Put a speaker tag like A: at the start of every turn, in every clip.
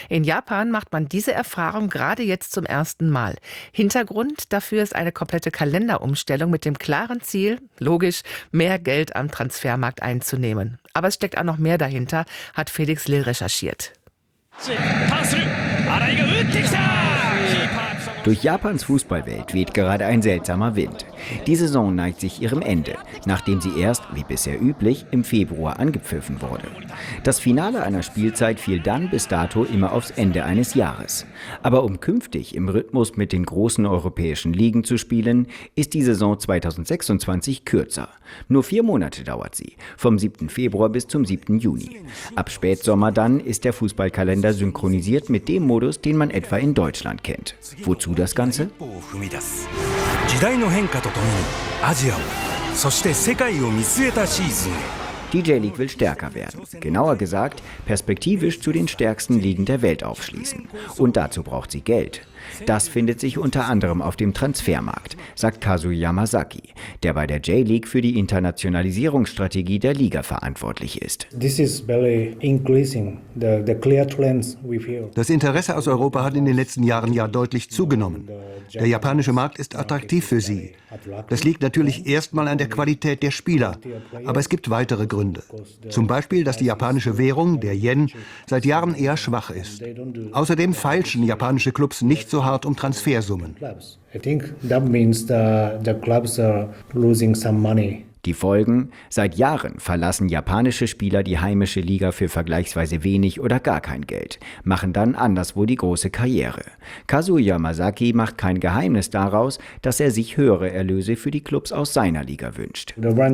A: In Japan macht man diese Erfahrung gerade jetzt zum ersten Mal. Hintergrund dafür ist eine komplette Kalenderumstellung mit dem klaren Ziel, logisch, mehr Geld am Transfermarkt einzunehmen. Aber es steckt auch noch mehr dahinter, hat Felix Lill recherchiert.
B: Durch Japans Fußballwelt weht gerade ein seltsamer Wind. Die Saison neigt sich ihrem Ende, nachdem sie erst, wie bisher üblich, im Februar angepfiffen wurde. Das Finale einer Spielzeit fiel dann bis dato immer aufs Ende eines Jahres. Aber um künftig im Rhythmus mit den großen europäischen Ligen zu spielen, ist die Saison 2026 kürzer. Nur 4 Monate dauert sie, vom 7. Februar bis zum 7. Juni. Ab Spätsommer dann ist der Fußballkalender synchronisiert mit dem Modus, den man etwa in Deutschland kennt. Wozu das Ganze? Die J-League will stärker werden. Genauer gesagt, perspektivisch zu den stärksten Ligen der Welt aufschließen. Und dazu braucht sie Geld. Das findet sich unter anderem auf dem Transfermarkt, sagt Kazuya Yamazaki, der bei der J-League für die Internationalisierungsstrategie der Liga verantwortlich ist.
C: Das Interesse aus Europa hat in den letzten Jahren ja deutlich zugenommen. Der japanische Markt ist attraktiv für sie. Das liegt natürlich erstmal an der Qualität der Spieler, aber es gibt weitere Gründe. Zum Beispiel, dass die japanische Währung, der Yen, seit Jahren eher schwach ist. Außerdem feilschen japanische Clubs nicht so hart um Transfersummen.
B: Die Folgen? Seit Jahren verlassen japanische Spieler die heimische Liga für vergleichsweise wenig oder gar kein Geld, machen dann anderswo die große Karriere. Kazuya Yamazaki macht kein Geheimnis daraus, dass er sich höhere Erlöse für die Clubs aus seiner Liga wünscht.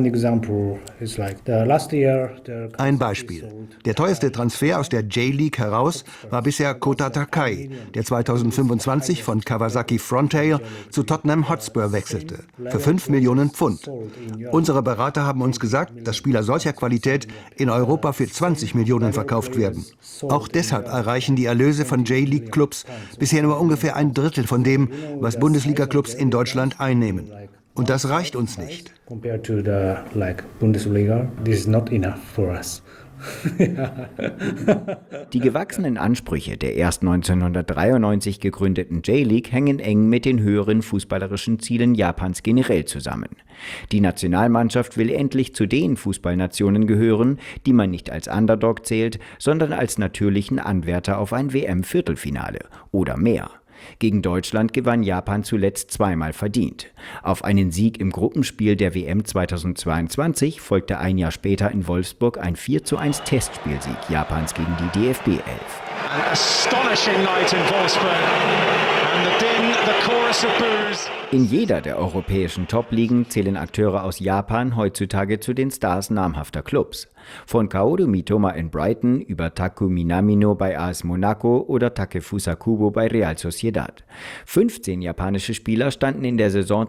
C: Ein Beispiel. Der teuerste Transfer aus der J-League heraus war bisher Kota Takai, der 2025 von Kawasaki Frontale zu Tottenham Hotspur wechselte, für 5 Millionen Pfund. Unsere Berater haben uns gesagt, dass Spieler solcher Qualität in Europa für 20 Millionen verkauft werden. Auch deshalb erreichen die Erlöse von J-League-Clubs bisher nur ungefähr 1/3 von dem, was Bundesliga-Clubs in Deutschland einnehmen. Und das reicht uns nicht.
B: Die gewachsenen Ansprüche der erst 1993 gegründeten J-League hängen eng mit den höheren fußballerischen Zielen Japans generell zusammen. Die Nationalmannschaft will endlich zu den Fußballnationen gehören, die man nicht als Underdog zählt, sondern als natürlichen Anwärter auf ein WM-Viertelfinale oder mehr. Gegen Deutschland gewann Japan zuletzt 2-mal verdient. Auf einen Sieg im Gruppenspiel der WM 2022 folgte ein Jahr später in Wolfsburg ein 4:1 Testspielsieg Japans gegen die DFB-11. In jeder der europäischen Top-Ligen zählen Akteure aus Japan heutzutage zu den Stars namhafter Clubs. Von Kaoru Mitoma in Brighton über Taku Minamino bei AS Monaco oder Takefusa Kubo bei Real Sociedad. 15 japanische Spieler standen in der Saison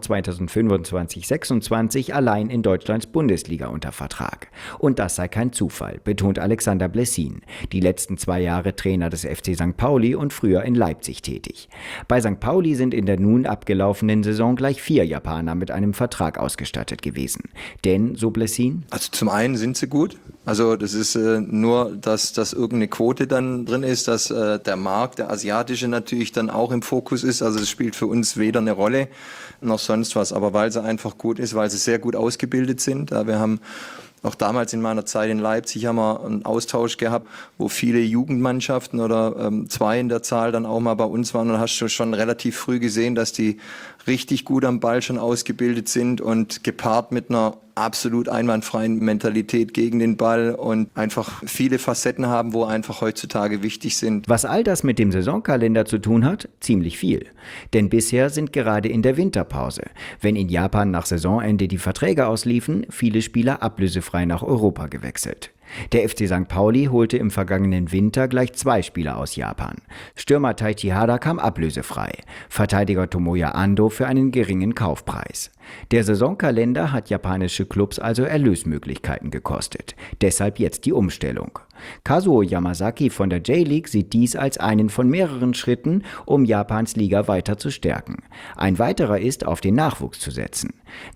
B: 2025/26 allein in Deutschlands Bundesliga unter Vertrag. Und das sei kein Zufall, betont Alexander Blessin, die letzten 2 Jahre Trainer des FC St. Pauli und früher in Leipzig tätig. Bei St. Pauli sind in der nun abgelaufenen Saison gleich 4 Japaner mit einem Vertrag ausgestattet gewesen. Denn, so Blessin?
D: Also zum einen sind sie gut. Also das ist nur, dass irgendeine Quote dann drin ist, dass der Markt, der asiatische natürlich dann auch im Fokus ist. Also das spielt für uns weder eine Rolle noch sonst was. Aber weil sie einfach gut ist, weil sie sehr gut ausgebildet sind. Wir haben auch damals in meiner Zeit in Leipzig haben wir einen Austausch gehabt, wo viele Jugendmannschaften oder 2 in der Zahl dann auch mal bei uns waren. Und hast du schon relativ früh gesehen, dass die richtig gut am Ball schon ausgebildet sind und gepaart mit einer absolut einwandfreien Mentalität gegen den Ball und einfach viele Facetten haben, wo einfach heutzutage wichtig sind.
B: Was all das mit dem Saisonkalender zu tun hat? Ziemlich viel. Denn bisher sind gerade in der Winterpause, wenn in Japan nach Saisonende die Verträge ausliefen, viele Spieler ablösefrei nach Europa gewechselt. Der FC St. Pauli holte im vergangenen Winter gleich 2 Spieler aus Japan. Stürmer Taichi Hara kam ablösefrei, Verteidiger Tomoya Ando für einen geringen Kaufpreis. Der Saisonkalender hat japanische Clubs also Erlösmöglichkeiten gekostet. Deshalb jetzt die Umstellung. Kazuo Yamazaki von der J-League sieht dies als einen von mehreren Schritten, um Japans Liga weiter zu stärken. Ein weiterer ist, auf den Nachwuchs zu setzen.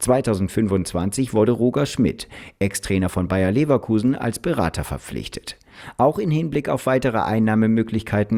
B: 2025 wurde Roger Schmidt, Ex-Trainer von Bayer Leverkusen, als Berater verpflichtet. Auch in Hinblick auf weitere Einnahmemöglichkeiten